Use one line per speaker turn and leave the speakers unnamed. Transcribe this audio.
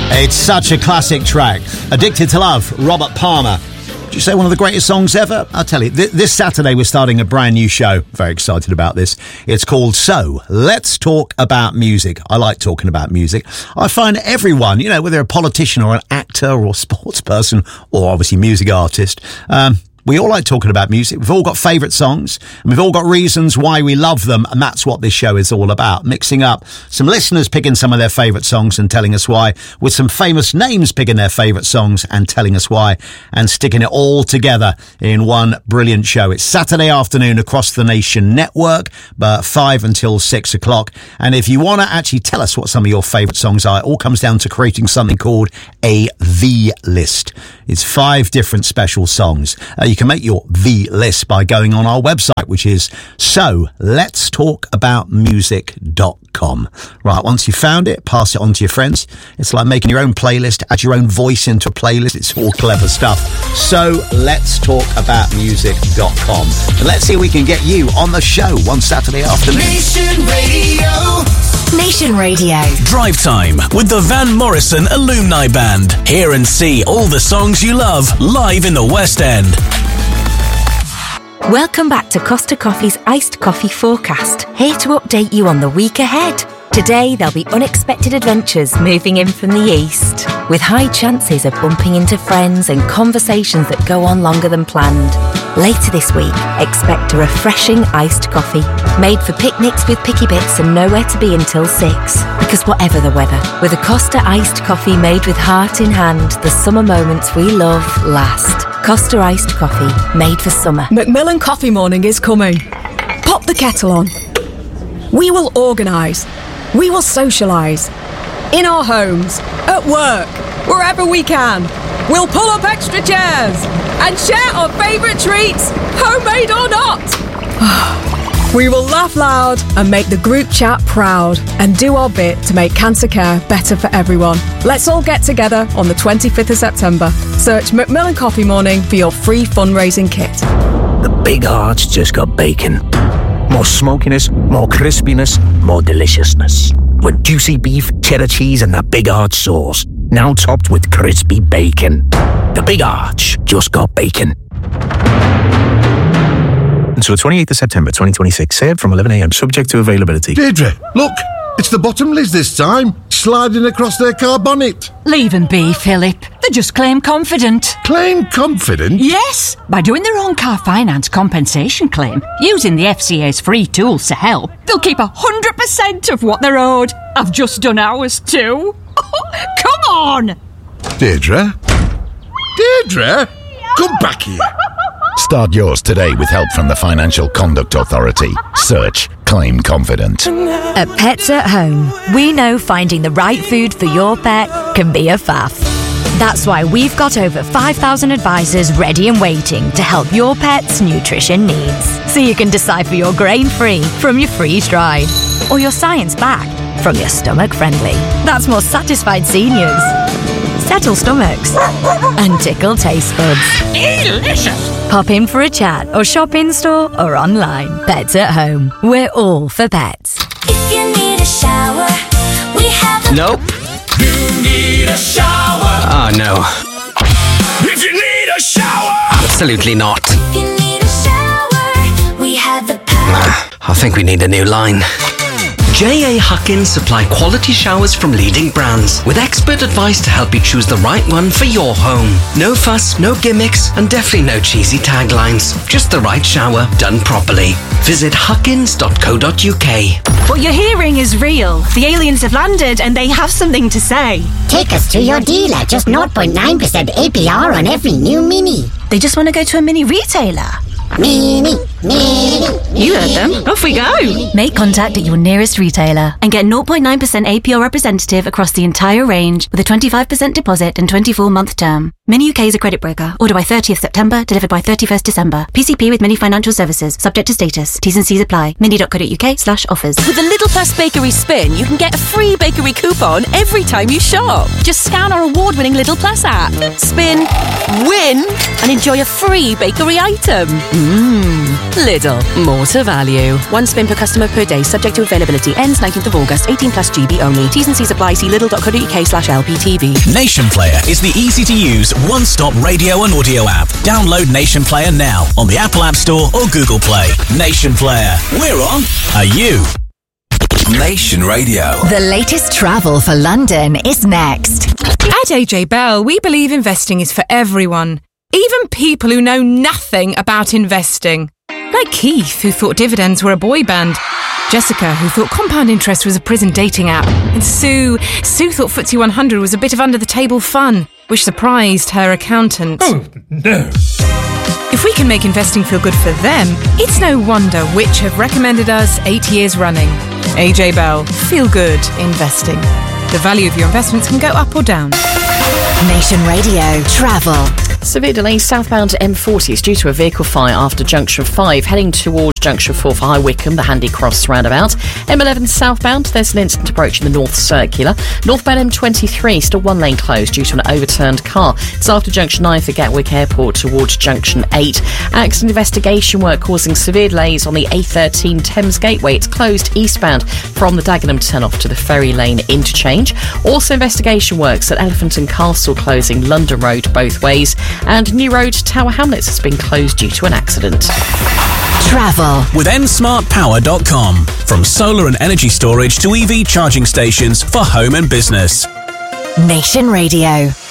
It's such a classic track. Addicted to Love, Robert Palmer. Would you say one of the greatest songs ever? I'll tell you, this Saturday we're starting a brand new show. Very excited about this. It's called So Let's Talk About Music. I like talking about music. I find everyone, you know, whether a politician or an actor or sports person or obviously music artist, we all like talking about music. We've all got favourite songs and we've all got reasons why we love them. And that's what this show is all about. Mixing up some listeners picking some of their favourite songs and telling us why, with some famous names picking their favourite songs and telling us why, and sticking it all together in one brilliant show. It's Saturday afternoon across the Nation Network, but 5 until 6 o'clock. And if you want to actually tell us what some of your favourite songs are, it all comes down to creating something called a V list. It's 5 different special songs. You can make your V list by going on our website, which is soletstalkaboutmusic.com. Right, once you've found it, pass it on to your friends. It's like making your own playlist, add your own voice into a playlist. It's all clever stuff. So letstalkaboutmusic.com. And let's see if we can get you on the show one Saturday afternoon.
Nation Radio.
Nation Radio.
Drive Time with the Van Morrison Alumni Band. Hear and see all the songs you love live in the West End.
Welcome back to Costa Coffee's Iced Coffee Forecast, here to update you on the week ahead. Today, there'll be unexpected adventures moving in from the east, with high chances of bumping into friends and conversations that go on longer than planned. Later this week, expect a refreshing iced coffee, made for picnics with picky bits and nowhere to be until 6. Because whatever the weather, with a Costa iced coffee made with heart in hand, the summer moments we love last. Costa iced coffee, made for summer.
Macmillan Coffee Morning is coming. Pop the kettle on. We will organise. We will socialise. In our homes, at work, wherever we can. We'll pull up extra chairs and share our favourite treats, homemade or not. We will laugh loud and make the group chat proud and do our bit to make cancer care better for everyone. Let's all get together on the 25th of September. Search Macmillan Coffee Morning for your free fundraising kit.
The Big Arch just got bacon. More smokiness, more crispiness, more deliciousness. With juicy beef, cheddar cheese and that Big Arch sauce. Now topped with crispy bacon. The Big Arch just got bacon.
Until the 28th of September 2026, served from 11 a.m, subject to availability.
Deirdre, look, it's the Bottomleys this time, sliding across their car bonnet.
Leave them be, Philip. They're just claim confident.
Claim confident?
Yes, by doing their own car finance compensation claim, using the FCA's free tools to help, they'll keep 100% of what they're owed. I've just done ours too. Come on!
Deirdre? Deirdre? Come back here.
Start yours today with help from the Financial Conduct Authority. Search Claim Confident.
At Pets at Home, we know finding the right food for your pet can be a faff. That's why we've got over 5,000 advisors ready and waiting to help your pet's nutrition needs. So you can decipher your grain-free from your freeze-dried, or your science-backed from your stomach-friendly. That's more satisfied seniors, settle stomachs, and tickle taste buds.
Delicious!
Pop in for a chat or shop in-store or online. Pets at Home. We're all for pets.
If you need a shower, we have a...
Nope.
You need a shower.
Oh, no.
If you need a shower.
Absolutely not.
If you need a shower, we have the power.
I think we need a new line. J.A. Huckins supply quality showers from leading brands with expert advice to help you choose the right one for your home. No fuss, no gimmicks, and definitely no cheesy taglines. Just the right shower done properly. Visit huckins.co.uk.
What you're hearing is real. The aliens have landed and they have something to say.
Take us to your dealer. Just 0.9% APR on every new Mini.
They just want to go to a mini retailer.
Mini.
You heard them. Off we go.
Make contact at your nearest retailer
and get 0.9% APR representative across the entire range with a 25% deposit and 24-month term. Mini UK is a credit broker. Order by 30th September, delivered by 31st December. PCP with Mini Financial Services. Subject to status. T's and C's apply. mini.co.uk/offers.
With a Lidl Plus Bakery Spin, you can get a free bakery coupon every time you shop. Just scan our award-winning Lidl Plus app. Spin, win, and enjoy a free bakery item. Lidl, more to value. One spin per customer per day, subject to availability. Ends 19th of August, 18 plus GB only. T's and C's apply. See lidl.co.uk/LPTV.
Nation Player is the easy-to-use, one-stop radio and audio app. Download Nation Player now on the Apple App Store or Google Play. Nation Player. We're on. Are you?
Nation Radio.
The latest travel for London is next.
At AJ Bell, we believe investing is for everyone, even people who know nothing about investing. Like Keith, who thought dividends were a boy band. Jessica, who thought compound interest was a prison dating app. And Sue thought FTSE 100 was a bit of under-the-table fun, which surprised her accountant.
Oh, no.
If we can make investing feel good for them, it's no wonder Which have recommended us 8 years running. AJ Bell, feel good investing. The value of your investments can go up or down.
Nation Radio Travel.
Severe delays southbound M40s due to a vehicle fire after junction 5, heading towards junction 4 for High Wycombe, the Handy Cross roundabout. M11 southbound, there's an incident approaching the North Circular. Northbound M23, still one lane closed due to an overturned car. It's after junction 9 for Gatwick Airport towards junction 8. Accident investigation work causing severe delays on the A13 Thames Gateway. It's closed eastbound from the Dagenham turn-off to the Ferry Lane interchange. Also investigation works at Elephant and Castle closing London Road both ways. And New Road Tower Hamlets has been closed due to an accident.
Travel
with nsmartpower.com. From solar and energy storage to EV charging stations for home and business.
Nation Radio.